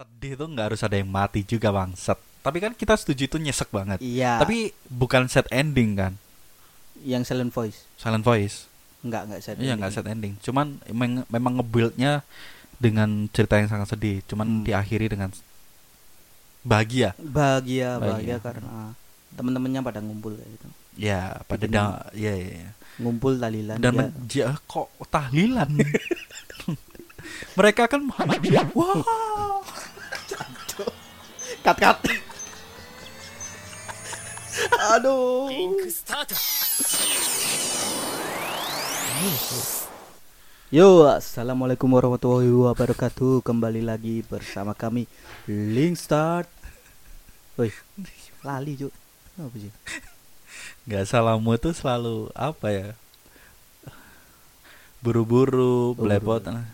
Sedih tuh nggak harus ada yang mati juga bangsat. Tapi kan kita setuju itu nyesek banget. Iya, Tapi bukan sad ending kan? yang silent voice. Silent Voice. Enggak sad Iya nggak ending. sad ending. Cuman memang ngebuildnya dengan cerita yang sangat sedih. Cuman Hmm. diakhiri dengan bahagia. Bahagia Bahagia. karena teman-temannya pada ngumpul kayak gitu. Ya pada Bikin ya, ya, ya. ngumpul tahlilan Dan ya. kok tahlilan. Mereka kan wah. Cut. Aduh. Yo, assalamualaikum warahmatullahi wabarakatuh. Kembali lagi bersama kami Link Start. Woi, lali Cuk. Apa sih? Nggak salahmu tuh selalu apa ya? Buru-buru, Oh, belepot.